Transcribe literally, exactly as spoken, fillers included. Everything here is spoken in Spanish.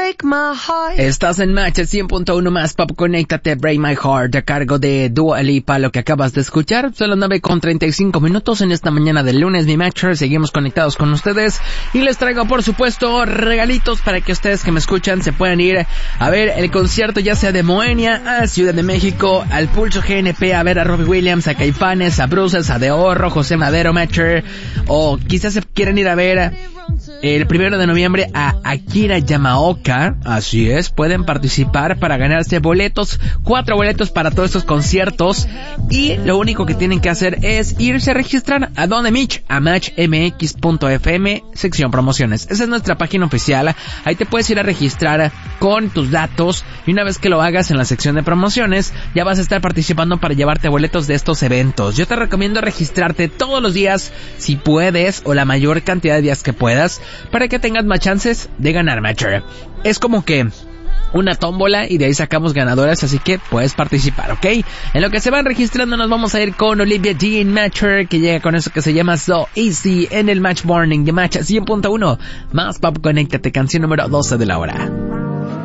break my heart. Estás en Match cien punto uno más Pop, conéctate, Break My Heart, a cargo de Dua Lipa. Lo que acabas de escuchar son las nueve con treinta y cinco minutos en esta mañana del lunes, mi Matcher. Seguimos conectados con ustedes y les traigo, por supuesto, regalitos para que ustedes que me escuchan se puedan ir a ver el concierto, ya sea de Moenia a Ciudad de México, al Pulso G N P, a ver a Robbie Williams, a Caifanes, a Bruces, a De Oro, José Madero, Matcher, o quizás se quieren ir a ver el primero de noviembre a Akira Yamaoka. Así es, pueden participar para ganarse boletos, cuatro boletos para todos estos conciertos, y lo único que tienen que hacer es irse a registrar. ¿A dónde, Mitch? A match m x punto f m, sección promociones. Esa es nuestra página oficial. Ahí te puedes ir a registrar con tus datos, y una vez que lo hagas en la sección de promociones, ya vas a estar participando para llevarte boletos de estos eventos. Yo te recomiendo registrarte todos los días, si puedes, o la mayor cantidad de días que puedas, para que tengas más chances de ganar, Matcher. Es como que una tómbola y de ahí sacamos ganadoras, así que puedes participar, ¿ok? En lo que se van registrando nos vamos a ir con Olivia Dean, Matcher, que llega con eso que se llama So Easy en el Match Morning de Match cien punto uno más Pop, conéctate, canción número doce de la hora.